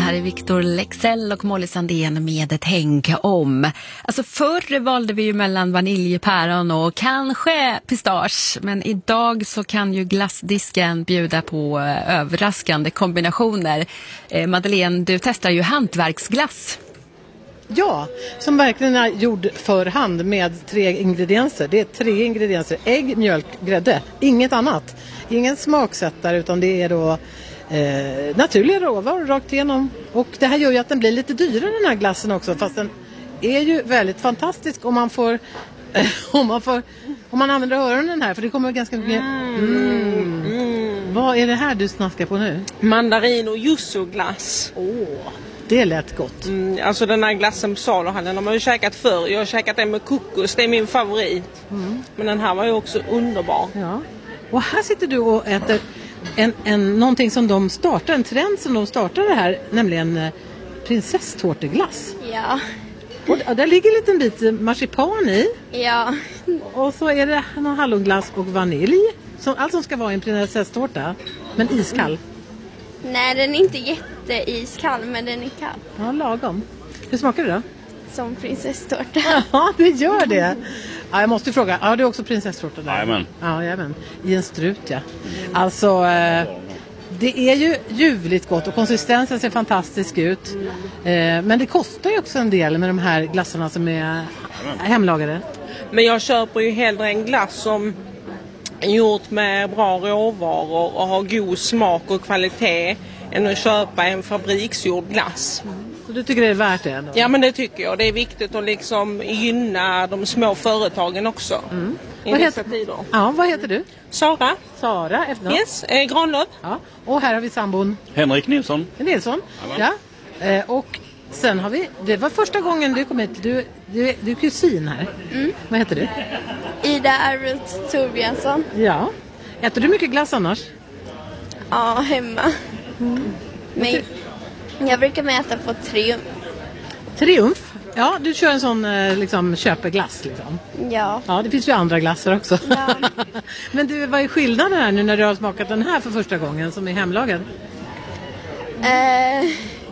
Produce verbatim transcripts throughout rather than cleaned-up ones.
här är Victor Lexell och Molly Sandén med ett tänk om. Alltså förr valde vi ju mellan vaniljpäron och kanske pistage. Men idag så kan ju glassdisken bjuda på överraskande kombinationer. Eh, Madeleine, du testar ju hantverksglass. Ja, som verkligen är gjord för hand med tre ingredienser. Det är tre ingredienser. Ägg, mjölk, grädde. Inget annat. Ingen smaksättare utan det är då eh, naturliga råvaror rakt igenom. Och det här gör ju att den blir lite dyrare den här glassen också. Fast den är ju väldigt fantastisk om man får, eh, om man, får om man använder öronen här. För det kommer ganska mycket... Mm. Mm. Vad är det här du snackar på nu? Mandarin och yuzu-glass. Åh. Det lät gott. Mm, alltså den här glassen på saluhallen har man ju käkat förr. Jag har käkat den med kokos, det är min favorit. Mm. Men den här var ju också underbar. Ja. Och här sitter du och äter en, en, någonting som de startar, en trend som de startade här, nämligen eh, prinsesstårteglass. Ja. Och, och där ligger en liten bit marsipan i. Ja. Och så är det någon hallonglass och vanilj. Som, allt som ska vara i en prinsesstårta, men iskall. Nej, den är inte jätteiskall, men den är kall. Ja, lagom. Hur smakar det då? Som prinsesstårta. Ja, det gör det. Ja, jag måste fråga. Ja, det är också prinsesstårta där. Jajamän. Ja, jajamän. I en strut, ja. Alltså, eh, det är ju ljuvligt gott och konsistensen ser fantastisk ut. Eh, men det kostar ju också en del med de här glassarna som är hemlagade. Men jag köper ju hellre en glass som är gjort med bra råvaror och har god smak och kvalitet än att köpa en fabriksgjord glass. Så du tycker det är värt det? Då? Ja, men det tycker jag. Det är viktigt att liksom gynna de små företagen också. Mm. I vad dessa heter, tider. Ja, vad heter du? Sara. Sara, efternamn? Yes, eh, Granlöf. Ja. Och här har vi sambon Henrik Nilsson. Nilsson, ja. Eh, och sen har vi, det var första gången du kom hit, du, du, du är kusin här. Mm. Vad heter du? Ida Arult Torbjörnsson. Ja. Äter du mycket glass annars? Ja, hemma. Mm. Men jag brukar med äta på Triumf. Triumf? Ja, du kör en sån liksom köpeglass liksom. Ja. Ja, det finns ju andra glassar också. Ja. Men du, vad är skillnaden här nu när du har smakat den här för första gången som är hemlagad? Eh, är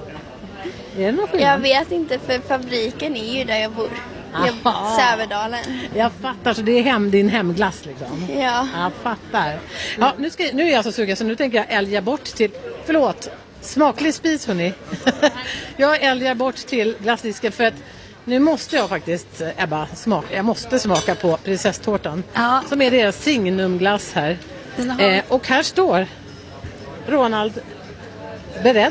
det någon skillnad? jag vet inte, för fabriken är ju där jag bor. Jag, Sävedalen. Jag fattar, så det är hem, din hemglass liksom. Ja. Jag fattar. Ja, nu, ska, nu är jag så sugen så nu tänker jag älga bort till, förlåt, smaklig spis hörni. Jag älgar bort till glassdisken för att nu måste jag faktiskt, Ebba, smaka. Jag måste smaka på prinsesstårtan. Ja. Som är deras signumglass här. Eh, och här står Ronald beredd.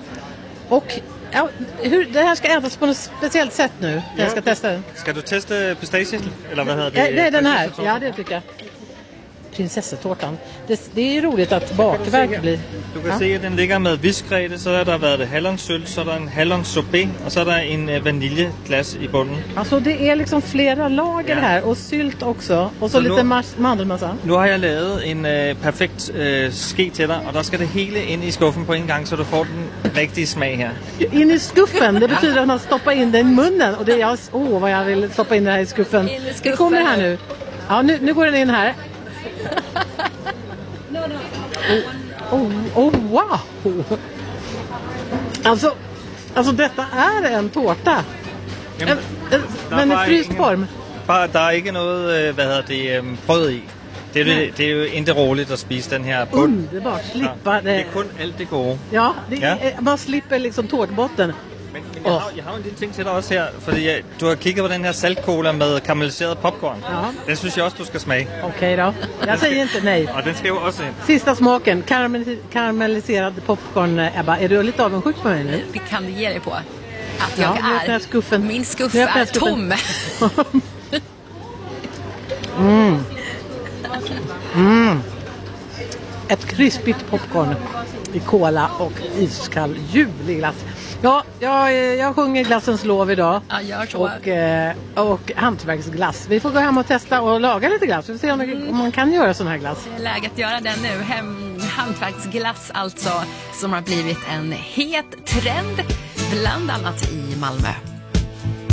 Och ja, hur, det här ska ätas på något speciellt sätt nu. Ja, jag ska testa den. Ska du testa pistage? Eller vad heter Ja, det? det är den här. Ja, det tycker jag. Prinsessetårtan. Det, det är ju roligt att bakverk blir. Du kan ja. se att den ligger med vispgrädde, så har det varit hallonsylt, så är det en hallonsorbet och så är det en vaniljglass i botten. Alltså det är liksom flera lager ja. Här och sylt också och så, så lite nu, mandelmassa. Nu har jag lavet en uh, perfekt uh, ske till dig och där ska det hela in i skuffen på en gång så du får den riktiga smak här. In i skuffen, det betyder att man stoppar in den i munnen och det är jag, åh oh, vad jag vill stoppa in det här i skuffen. In i skuffen. Det kommer här nu. Ja, nu, nu går den in här. Oh, oh, oh, wow! Alltså, alltså detta är en tårta. En, en, men i fryst form. Bara, det är inte något, vad heter det, bröd i. Det är, ju, det är ju inte roligt att spisa den här bund. Underbart, slippa ja, det. Det är kun allt det går. Ja, det, ja. man slipper liksom tårtbotten. Men, men jag, har, jag har en liten ting till dig också här. För jag, du har kigget på den här saltkola med karamelliserad popcorn. Ja. Den syns jag också du ska smaka. Okej okay då. Jag säger inte nej. Ja, den ska ju också in. Sista smaken, karamell, karamelliserad popcorn, Ebba. Är du lite avundsjuk på mig nu? Det kan du ge dig på. Att jag ja, är. Skuffen. Min skuff är tom. mm. Mm. Ett krispigt popcorn i kola och iskall ljuvlig glass. Ja, jag, jag sjunger glassens lov idag. Ja, gör så. Och, eh, och hantverksglass. Vi får gå hem och testa och laga lite glass. Vi får se om, mm. om man kan göra sån här glass. Det är läge att göra den nu. Hem, hantverksglass alltså, som har blivit en het trend, bland annat i Malmö.